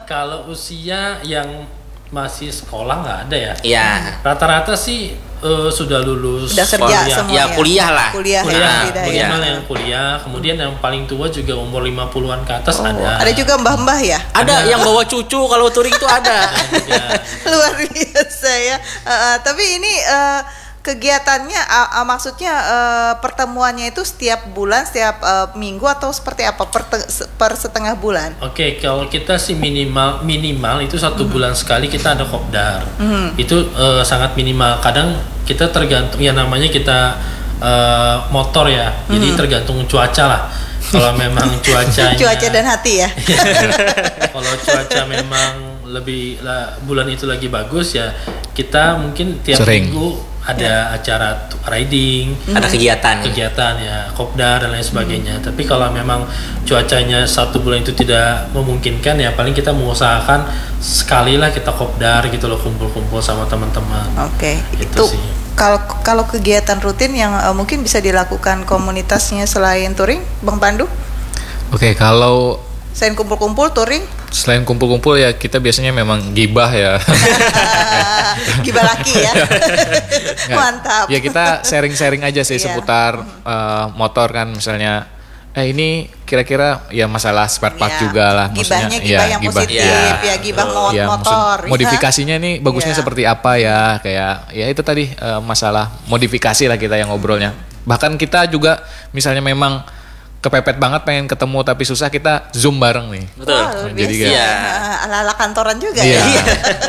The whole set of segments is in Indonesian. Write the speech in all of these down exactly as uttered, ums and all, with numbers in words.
kalau usia yang masih sekolah nggak ada ya. Iya. Rata-rata sih uh, sudah lulus udah kerja kuliah. semua Ya kuliah lah. Kuliah, Kuliah, ya, kuliah ya. yang kuliah. Kemudian yang paling tua juga umur lima puluhan ke atas Oh, ada. ada juga mbah-mbah ya? Ada Ada. yang bawa cucu kalau touring itu ada. Ya. Luar biasa ya. Uh, uh, tapi ini uh, kegiatannya uh, uh, maksudnya uh, pertemuannya itu setiap bulan, setiap uh, minggu atau seperti apa per, te- per setengah bulan? Oke, kalau kita sih minimal minimal itu satu mm. bulan sekali kita ada kopdar. Mm. Itu uh, sangat minimal. Kadang kita tergantung ya namanya kita uh, motor ya. Mm. Jadi tergantung cuaca lah. Kalau memang cuacanya cuaca dan hati ya. Kalau cuaca memang lebih lah, bulan itu lagi bagus ya, kita mungkin tiap Sering. minggu ada ya. acara t- riding, Ada kegiatan. kegiatan ya, kopdar dan lain sebagainya. Hmm. Tapi kalau memang cuacanya satu bulan itu tidak memungkinkan ya paling kita mengusahakan sekali lah kita kopdar gitu loh, kumpul-kumpul sama teman-teman. Oke, Gitu itu sih. kalau kalau kegiatan rutin yang uh, mungkin bisa dilakukan komunitasnya selain touring, Bang Pandu? Oke, kalau Selain kumpul-kumpul touring, selain kumpul-kumpul ya kita biasanya memang gibah ya. gibah laki ya. Mantap. Ya kita sharing-sharing aja sih Iya. seputar uh, motor kan misalnya. Eh ini kira-kira ya masalah spare part Iya. juga lah. Gibahnya maksudnya, gibah ya, yang gibah. positif, Iya. ya gibah Betul. mo- Ya, maksud- motor. modifikasinya nih bagusnya Iya. seperti apa ya, kayak ya itu tadi uh, masalah modifikasi lah kita yang ngobrolnya. Bahkan kita juga misalnya memang kepepet banget pengen ketemu tapi susah, kita zoom bareng nih. Betul. Wah, luar Jadi biasa. kayak- Iya. Nah, ala-ala kantoran juga Iya. ya.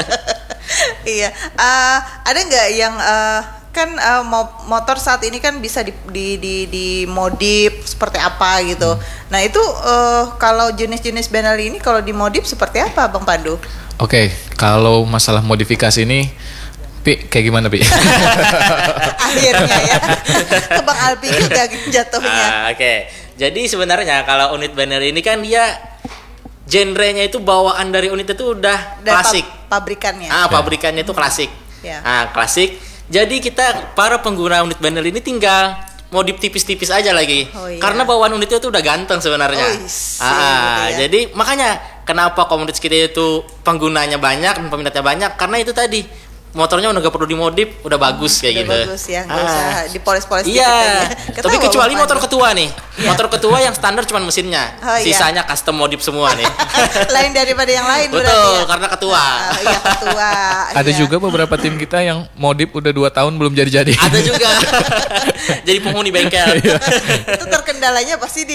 Iya. Uh, ada nggak yang uh, kan uh, mo- motor saat ini kan bisa di di di, di modif seperti apa gitu. Hmm. Nah itu uh, kalau jenis-jenis Benelli ini kalau dimodif seperti apa, Bang Pandu? Oke, kalau masalah modifikasi ini Pi, kayak gimana Pi? Akhirnya ya ke Bang Alpi juga jatuhnya. Ah, Oke, jadi sebenarnya kalau unit banner ini kan dia genrenya itu bawaan dari unit itu udah Dan klasik. pab- pabrikannya. Ah, pabrikannya itu klasik. Ya. Ah, klasik. Jadi kita para pengguna unit banner ini tinggal modif tipis-tipis aja lagi. Oh, iya. Karena bawaan unitnya itu udah ganteng sebenarnya. Oh, isi, ah, gitu ya. jadi makanya kenapa komunitas kita itu penggunanya banyak dan peminatnya banyak, karena itu tadi motornya udah gak perlu dimodif, udah bagus kayak Udah gitu. bagus ya, nggak usah dipoles-poles Iya. dikit aja. Tapi Ketawa, kecuali Bang motor Pandu. ketua nih. Iya. Motor ketua yang standar cuma mesinnya. Oh, iya. Sisanya custom modif semua nih. Lain daripada yang lain berarti Betul, ya? karena ketua. Ah, iya ketua. Ada iya. juga beberapa tim kita yang modif udah dua tahun belum jadi-jadi. Ada juga. Jadi penghuni bengkel. Itu terkendalanya pasti di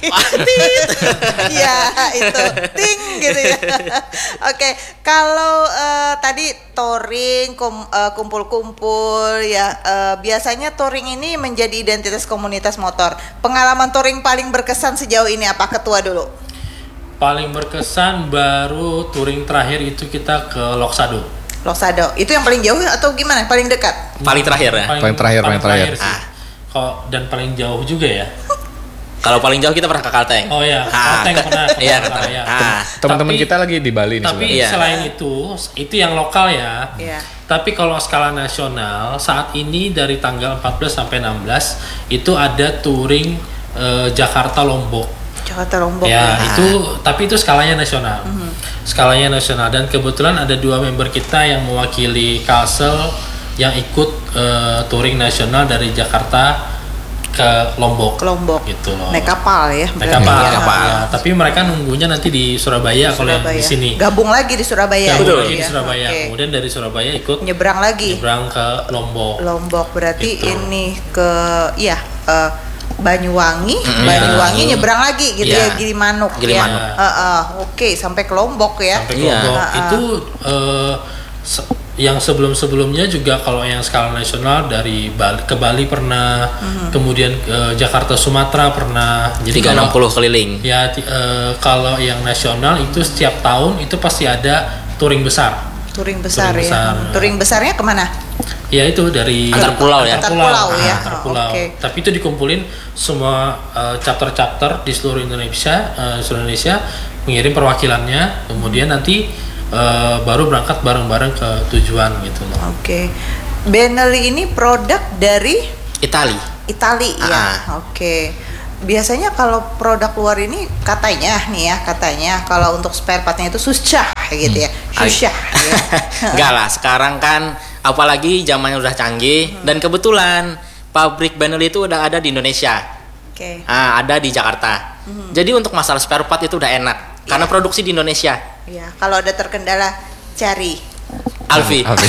Iya itu ting gitu ya. Oke, kalau eh, tadi touring kum- eh, kumpul-kumpul ya, eh, biasanya touring ini menjadi identitas komunitas motor. Pengalaman touring paling berkesan sejauh ini apa, ketua dulu? Paling berkesan baru touring terakhir itu kita ke Loksado. Loksado. Itu yang paling jauh atau gimana? Paling dekat? Paling terakhir ya. Paling terakhir, paling terakhir. sih. Ah. Kok dan paling jauh juga ya. Kalau paling jauh kita pernah ke Kalteng. Oh ya, Ah. Kalteng pernah. ke Iya, Kalteng, Kalteng. ya. Ah. Teman-teman Tapi- kita lagi di Bali nih Tapi sebenarnya. Iya. selain itu, itu yang lokal ya. Iya. Tapi kalau skala nasional saat ini dari tanggal empat belas sampai enam belas itu ada touring eh, Jakarta Lombok. Jakarta Lombok. Ya, itu tapi itu skalanya nasional. Skalanya nasional dan kebetulan ada dua member kita yang mewakili Kalsel yang ikut eh, touring nasional dari Jakarta ke Lombok. Ke Lombok. Gitu loh. Naik kapal ya. Naik berarti kapal. ya. Naik kapal. Ya, tapi mereka nunggunya nanti di Surabaya, kalau yang Surabaya. di sini. Gabung lagi di Surabaya. Gabung Betul. lagi di Ya, Surabaya. oke. Kemudian dari Surabaya ikut Nyebrang lagi. nyebrang ke Lombok. Lombok berarti Gitu. ini ke iya eh, Banyuwangi, Mm-mm. Banyuwangi Iya. nyebrang lagi gitu Iya. ya, Gilimanuk ya. Gilimanuk. Eh, eh, Oke, sampai ke Lombok ya. Sampai ke Iya. Lombok. Ah, ah. Itu eh, se- yang sebelum-sebelumnya juga kalau yang skala nasional dari Bali, ke Bali pernah, kemudian ke Jakarta Sumatera pernah. Jadi tiga enam kalau puluh keliling. ya ti- eh, kalau yang nasional itu setiap tahun itu pasti ada touring besar. Touring besar Touring ya. besar. Touring besarnya kemana? Ya itu dari Antar pulau ya? Antar pulau Ah, ya. antar Oh, pulau. oke. Tapi itu dikumpulin semua eh, chapter-chapter di seluruh Indonesia, eh, seluruh Indonesia mengirim perwakilannya, kemudian nanti eh, baru berangkat bareng-bareng ke tujuan gitu loh. Oke. Benelli ini produk dari Itali. Itali ya. Ah. Oke. Biasanya kalau produk luar ini katanya nih ya, katanya kalau untuk spare partnya itu susah gitu ya. Susah. Ya. Enggak lah, sekarang kan apalagi zamannya udah canggih hmm. dan kebetulan pabrik Benelli itu udah ada di Indonesia. Oke. Okay. Ah, ada di Jakarta. Hmm. Jadi untuk masalah spare part itu udah enak yeah. karena produksi di Indonesia. Iya, kalau ada terkendala cari Alfi. Oke,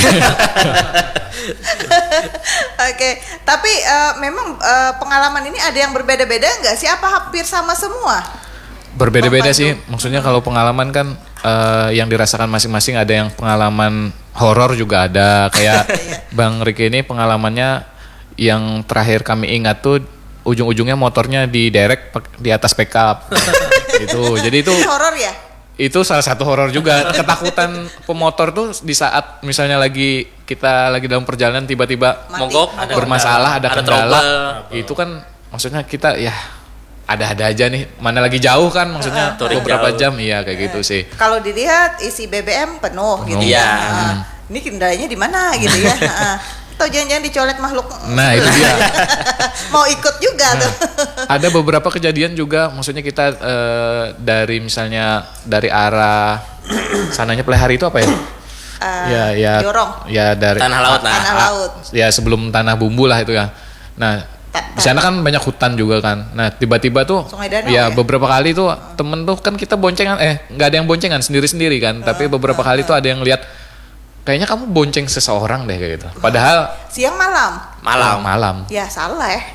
okay. Tapi uh, memang uh, pengalaman ini ada yang berbeda-beda nggak sih? Apa hampir sama semua? Berbeda-beda sih, maksudnya kalau pengalaman kan uh, yang dirasakan masing-masing, ada yang pengalaman horor juga ada, kayak Bang Riki ini pengalamannya yang terakhir kami ingat tuh ujung-ujungnya motornya diderek di atas pickup. Gitu. Jadi itu horor ya? Itu salah satu horor juga. Ketakutan pemotor tuh di saat misalnya lagi kita lagi dalam perjalanan tiba-tiba mogok, ada bermasalah, ada, ada kendala. trouble. Itu kan maksudnya kita ya ada-ada aja nih. Mana lagi jauh kan maksudnya uh, beberapa jauh. jam iya kayak uh, gitu sih. Kalau dilihat isi B B M penuh, penuh. gitu ya. Uh, hmm. Ini kendalanya di mana gitu ya. Uh, atau jangan-jangan dicolek makhluk. Nah, itu dia. Mau ikut juga nah, tuh. Ada beberapa kejadian juga, maksudnya kita uh, dari misalnya dari arah sananya Plehari itu apa ya? Uh, ya, ya. Jorong. Ya dari Tanah Laut lah. Tanah Laut. Ya sebelum Tanah Bumbu lah itu ya. Nah, di sana kan banyak hutan juga kan. Nah, tiba-tiba tuh Danau, ya, ya beberapa kali tuh uh. temen tuh kan kita boncengan eh nggak ada yang boncengan sendiri-sendiri kan, uh, tapi beberapa uh, kali tuh ada yang lihat kayaknya kamu bonceng seseorang deh kayak gitu. Padahal siang malam. Malam. Malam. Ya salah ya.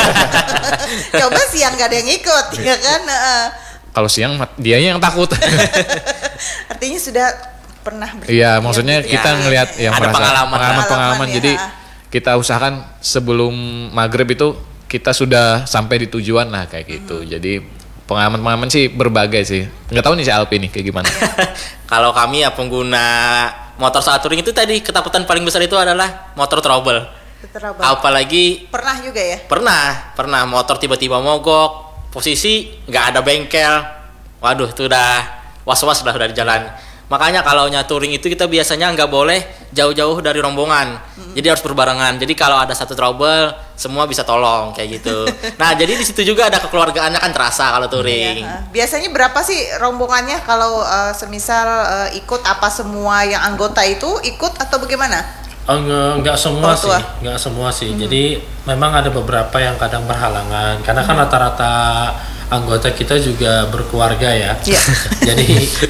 Coba siang gak ada yang ikut, ya kan? Uh. Kalau siang dia yang takut. Artinya sudah pernah. Iya, maksudnya gitu, kita ya. ngelihat yang ada pengalaman, pengalaman, pengalaman. Ya. Jadi kita usahakan sebelum maghrib itu kita sudah sampai di tujuan lah kayak gitu. Hmm. Jadi pengalaman-pengalaman sih berbagai sih. Nggak tahu nih si Alpi nih kayak gimana. Kalau kami ya pengguna motor saat touring itu tadi ketakutan paling besar itu adalah motor trouble. Trouble. Apalagi pernah juga ya? Pernah, pernah motor tiba-tiba mogok, posisi nggak ada bengkel. Waduh, itu udah was-was lah udah di jalan. Makanya kalau touring itu kita biasanya nggak boleh jauh-jauh dari rombongan. Mm-hmm. Jadi harus berbarengan. Jadi kalau ada satu trouble, semua bisa tolong kayak gitu. Nah, jadi di situ juga ada kekeluargaannya kan terasa kalau touring. Iya. Biasanya berapa sih rombongannya kalau uh, semisal uh, ikut apa semua yang anggota itu ikut atau bagaimana? Uh, enggak semua sih, enggak semua sih. Hmm. Jadi memang ada beberapa yang kadang berhalangan karena kan hmm. rata-rata anggota kita juga berkeluarga ya. Yeah. Jadi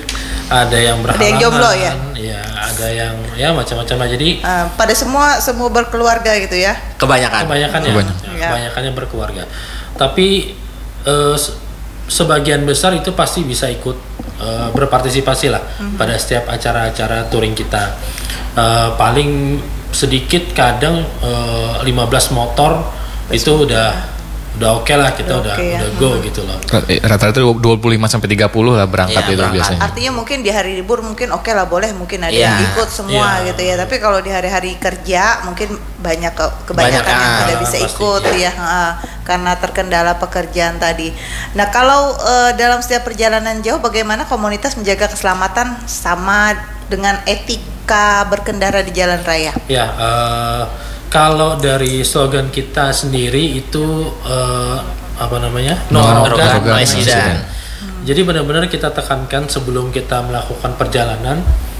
ada yang berhalangan, ada yang jomblo ya, ya ada yang ya macam-macam lah. Jadi uh, pada semua semua berkeluarga gitu ya. Kebanyakan. Kebanyakan ya, Kebanyakan. ya kebanyakannya berkeluarga. Tapi uh, sebagian besar itu pasti bisa ikut uh, berpartisipasi lah mm-hmm. pada setiap acara-acara touring kita. Uh, paling sedikit kadang uh, lima belas motor Best itu motor. udah udah oke okay lah kita udah okay, udah ya. go hmm. gitu loh. Rata-rata dua puluh lima sampai tiga puluh lah berangkat ya, itu berangkat. biasanya. Artinya mungkin di hari libur mungkin oke okay lah boleh mungkin ada ya. yang ikut semua ya. gitu ya. Tapi kalau di hari-hari kerja mungkin banyak ke, kebanyakan banyak, yang ah, tidak bisa pasti, ikut ya, ya uh, karena terkendala pekerjaan tadi. Nah, kalau uh, dalam setiap perjalanan jauh bagaimana komunitas menjaga keselamatan sama dengan etika berkendara di jalan raya? Ya, uh, kalau dari slogan kita sendiri itu uh, apa namanya? No, no arogan, no accident. Hmm. Jadi benar-benar kita tekankan sebelum kita melakukan perjalanan.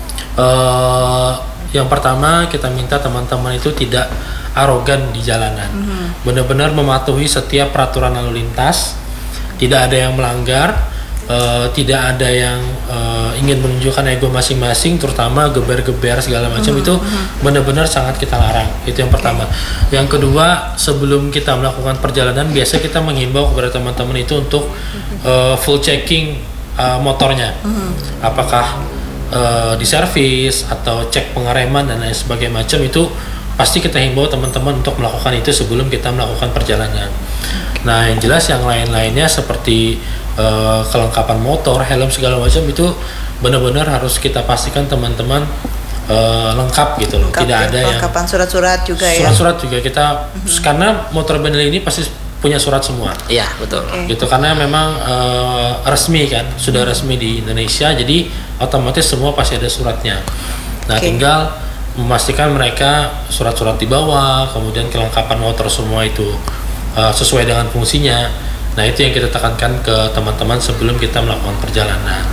Uh, yang pertama kita minta teman-teman itu tidak arogan di jalanan. Mm-hmm. Benar-benar mematuhi setiap peraturan lalu lintas. Tidak ada yang melanggar. Uh, tidak ada yang uh, ingin menunjukkan ego masing-masing, terutama geber-geber segala macam mm-hmm. itu benar-benar sangat kita larang. Itu yang pertama. Okay. Yang kedua, sebelum kita melakukan perjalanan, biasa kita menghimbau kepada teman-teman itu untuk uh, full checking uh, motornya, mm-hmm. apakah uh, diservis atau cek pengereman dan lain sebagainya macam itu pasti kita himbau teman-teman untuk melakukan itu sebelum kita melakukan perjalanan. Nah, yang jelas yang lain-lainnya seperti uh, kelengkapan motor, helm segala macam itu benar-benar harus kita pastikan teman-teman uh, lengkap gitu loh. Lengkap, Tidak ya, ada yang kelengkapan surat-surat juga surat-surat ya. Surat-surat juga kita mm-hmm. karena motor Benelli ini pasti punya surat semua. Iya, betul. Okay. Gitu karena memang uh, resmi kan, sudah resmi di Indonesia, jadi otomatis semua pasti ada suratnya. Nah, okay. tinggal memastikan mereka surat-surat dibawa, kemudian kelengkapan motor semua itu uh, sesuai dengan fungsinya. Nah, itu yang kita tekankan ke teman-teman sebelum kita melakukan perjalanan.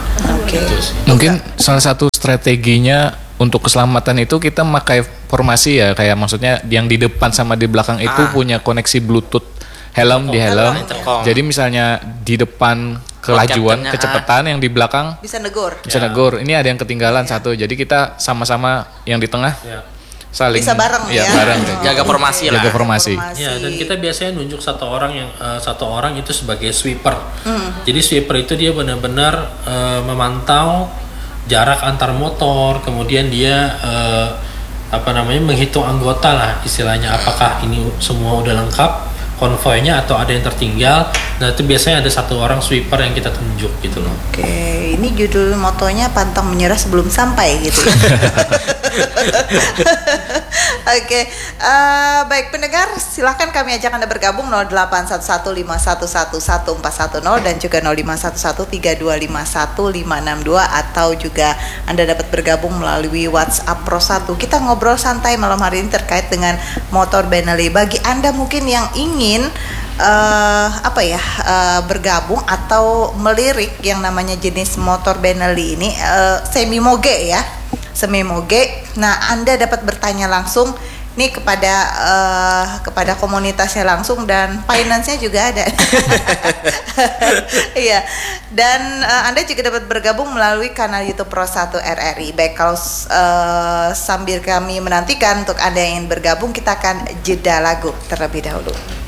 Oke. Gitu sih. Mungkin salah satu strateginya untuk keselamatan itu kita memakai formasi ya, kayak maksudnya yang di depan sama di belakang itu Ah. punya koneksi Bluetooth helm di helm. Intercom. Jadi misalnya di depan kelajuan, captainnya, kecepatan, yang di belakang Bisa negur. bisa negur. Ini ada yang ketinggalan satu. Jadi kita sama-sama yang di tengah Ya. saling Bisa bareng ya, ya. bareng. Jaga formasi lah. Jaga formasi. Ya, dan kita biasanya nunjuk satu orang yang eh, satu orang itu sebagai sweeper. Jadi sweeper itu dia benar-benar eh, memantau jarak antar motor, kemudian dia eh, apa namanya menghitung anggota lah istilahnya, apakah ini semua udah lengkap konvoynya atau ada yang tertinggal. Nah itu biasanya ada satu orang sweeper yang kita tunjuk gitu loh. Oke, ini judul motonya pantang menyerah sebelum sampai gitu ya. Oke, eh, baik pendengar, silahkan kami ajak Anda bergabung nol delapan satu satu lima satu satu satu empat satu nol dan juga nol lima satu satu tiga dua lima satu lima enam dua, atau juga Anda dapat bergabung melalui WhatsApp Pro satu. Kita ngobrol santai malam hari ini terkait dengan motor Benelli. Bagi Anda mungkin yang ingin uh, apa ya uh, bergabung atau melirik yang namanya jenis motor Benelli ini, uh, semi moge ya, semi moge. Nah, Anda dapat bertanya langsung nih kepada uh, kepada komunitasnya langsung, dan finance-nya juga ada. Iya. Dan uh, Anda juga dapat bergabung melalui kanal YouTube Pro satu R R I. Baik, kalau uh, sambil kami menantikan untuk Anda yang ingin bergabung, kita akan jeda lagu terlebih dahulu.